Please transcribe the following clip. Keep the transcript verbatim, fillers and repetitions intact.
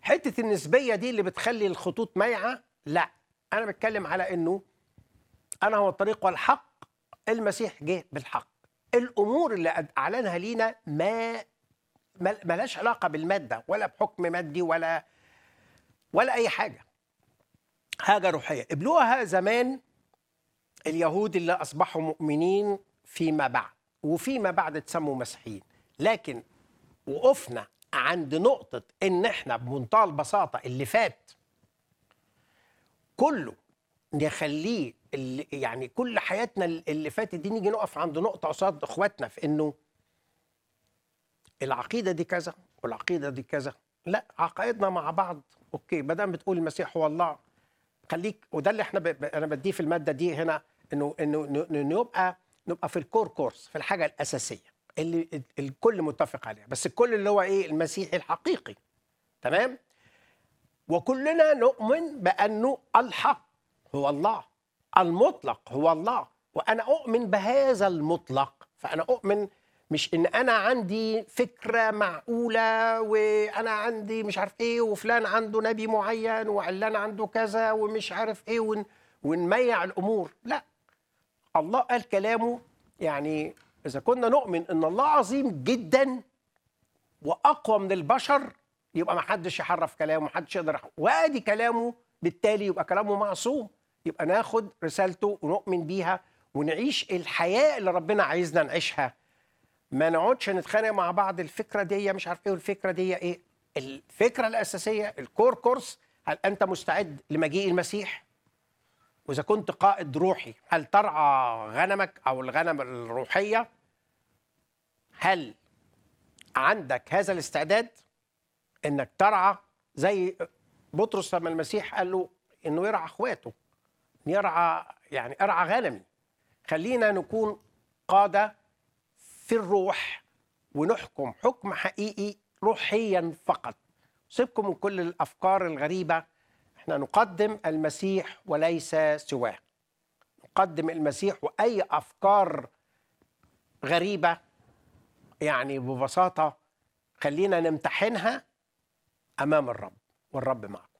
حته النسبيه دي اللي بتخلي الخطوط مايعه، لا، انا بتكلم على انه انا هو الطريق والحق. المسيح جه بالحق. الامور اللي أد- اعلنها لينا ما ما- ملهاش علاقه بالماده ولا بحكم مادي ولا ولا اي حاجه. حاجه روحيه قبلوها زمان اليهود اللي اصبحوا مؤمنين فيما بعد، وفيما بعد اتسموا مسيحيين. لكن وقفنا عند نقطه ان احنا بمنتهى البساطه اللي فات كله نخليه اللي يعني كل حياتنا اللي فاتت دي نيجي نقف عند نقطه قصاد اخواتنا في انه العقيده دي كذا والعقيده دي كذا. لا، عقائدنا مع بعض اوكي، ما دام بتقول المسيح هو الله خليك. وده اللي احنا ب... ب- انا بديه في الماده دي هنا، انه انه انه إنه يبقى نبقى في الكور كورس، في الحاجه الاساسيه اللي ال- الكل متفق عليها، بس الكل اللي هو ايه؟ المسيحي الحقيقي. تمام. وكلنا نؤمن بانه الحق هو الله، المطلق هو الله، وانا اؤمن بهذا المطلق. فانا اؤمن مش ان انا عندي فكره معقوله وانا عندي مش عارف ايه وفلان عنده نبي معين وعلان عنده كذا ومش عارف ايه ون ونميع الامور. لا، الله قال كلامه. يعني اذا كنا نؤمن ان الله عظيم جدا واقوى من البشر، يبقى ما حدش يحرف كلامه، ما حدش يقدر يح- وادي كلامه، بالتالي يبقى كلامه معصوم. يبقى ناخد رسالته ونؤمن بيها ونعيش الحياه اللي ربنا عايزنا نعيشها. ما نقعدش نتخانق مع بعض، الفكره دي مش عارف ايه والفكره دي ايه. الفكره الاساسيه الكور كورس: هل انت مستعد لمجيء المسيح؟ واذا كنت قائد روحي، هل ترعى غنمك او الغنم الروحيه؟ هل عندك هذا الاستعداد انك ترعى زي بطرس لما المسيح قال له انه يرعى اخواته، يرعى يعني ارعى غنمي؟ خلينا نكون قادة في الروح ونحكم حكم حقيقي روحيا فقط. سيبكم من كل الافكار الغريبة. احنا نقدم المسيح وليس سواه. نقدم المسيح، واي افكار غريبة يعني ببساطة خلينا نمتحنها امام الرب، والرب معك.